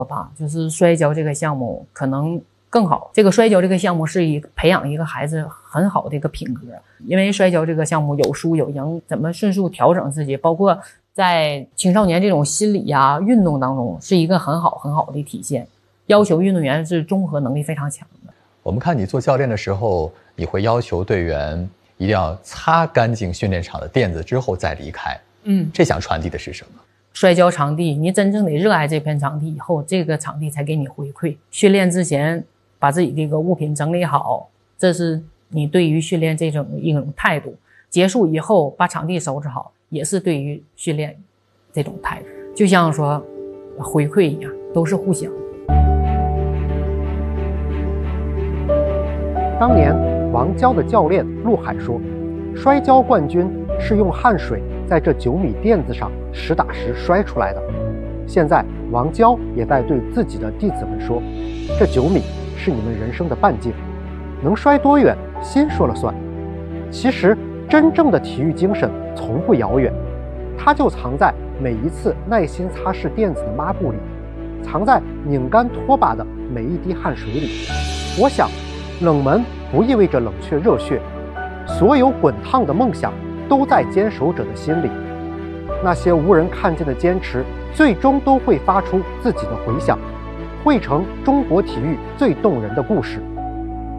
吧，就是摔跤这个项目可能更好。这个摔跤这个项目是培养一个孩子很好的一个品格，因为摔跤这个项目有输有赢，怎么迅速调整自己，包括在青少年这种心理啊、运动当中，是一个很好的体现。要求运动员是综合能力非常强的。 我们看你做教练的时候，你会要求队员一定要擦干净训练场的垫子之后再离开。这想传递的是什么？ 摔跤场地，你真正得热爱这片场地以后，这个场地才给你回馈。训练之前把自己这个物品整理好，这是你对于训练这种一种态度。结束以后把场地收拾好，也是对于训练这种态度。就像说回馈一样，都是互相。 当年王娇的教练陆海说，摔跤冠军是用汗水在这9米垫子上实打实摔出来的。现在王娇也在对自己的弟子们说，这9米是你们人生的半径，能摔多远心说了算。其实真正的体育精神从不遥远，它就藏在每一次耐心擦拭垫子的抹布里，藏在拧干拖把的每一滴汗水里。我想冷门不意味着冷却热血，所有滚烫的梦想都在坚守者的心里。那些无人看见的坚持，最终都会发出自己的回响，汇成中国体育最动人的故事。